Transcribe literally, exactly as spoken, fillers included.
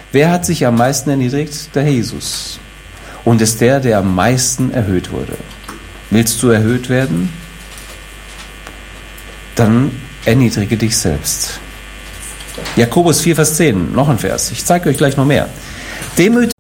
Wer hat sich am meisten erniedrigt? Der Herr Jesus. Und ist der, der am meisten erhöht wurde. Willst du erhöht werden? Dann erniedrige dich selbst. Jakobus vier, Vers zehn, noch ein Vers. Ich zeige euch gleich noch mehr. Demütigt